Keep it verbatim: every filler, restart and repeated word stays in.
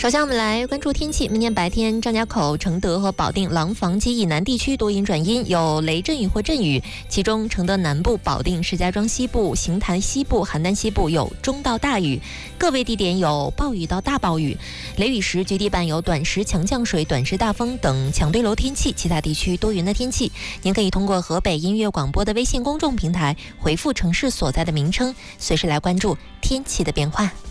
首先我们来关注天气。明天白天，张家口、承德和保定、廊坊及以南地区多云转阴，有雷阵雨或阵雨，其中承德南部、保定、石家庄西部、邢台西部、邯郸西部有中到大雨，个别地点有暴雨到大暴雨。雷雨时局地伴有短时强降水、短时大风等强对流天气，其他地区多云的天气。您可以通过河北音乐广播的微信公众平台回复城市所在的名称，随时来关注天气的变化。